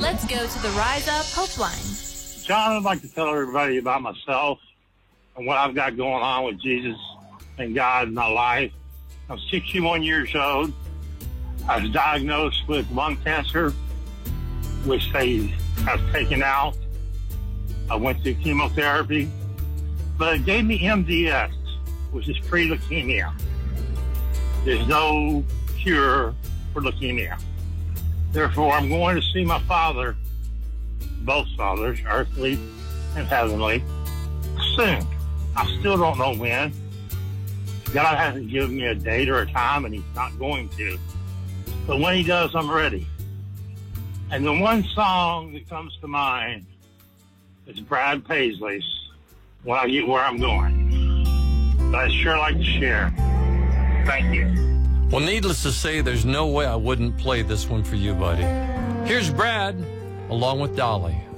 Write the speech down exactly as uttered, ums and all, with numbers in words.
Let's go to the Rise Up Hope Line. John, I'd like to tell everybody about myself and what I've got going on with Jesus and God in my life. I'm sixty-one years old. I was diagnosed with lung cancer, which they have taken out. I went through chemotherapy, but it gave me M D S, which is pre-leukemia. There's no cure for leukemia. Therefore, I'm going to see my father, both fathers, earthly and heavenly, soon. I still don't know when. God hasn't given me a date or a time, and he's not going to. But when he does, I'm ready. And the one song that comes to mind is Brad Paisley's When I Get Where I'm Going. But I'd sure like to share. Thank you. Well, needless to say, there's no way I wouldn't play this one for you, buddy. Here's Brad, along with Dolly,